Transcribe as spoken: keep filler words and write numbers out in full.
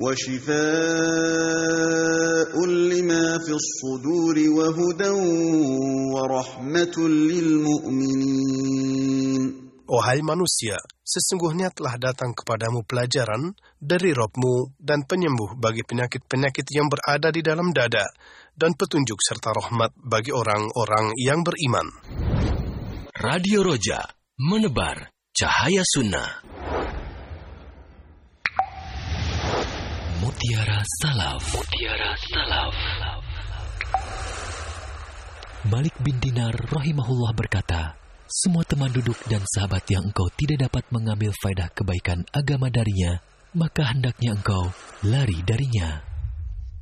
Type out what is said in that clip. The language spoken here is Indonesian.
وشفاء لما في الصدور وهدى ورحمة للمؤمنين. Wahai manusia, sesungguhnya telah datang kepadamu pelajaran dari Rabb-Mu dan penyembuh bagi penyakit-penyakit yang berada di dalam dada, dan petunjuk serta rahmat bagi orang-orang yang beriman. Radio Roja, menebar cahaya sunnah. Mutiara Salaf. Mutiara Salaf. Malik bin Dinar rahimahullah berkata, semua teman duduk dan sahabat yang engkau tidak dapat mengambil faedah kebaikan agama darinya, maka hendaknya engkau lari darinya.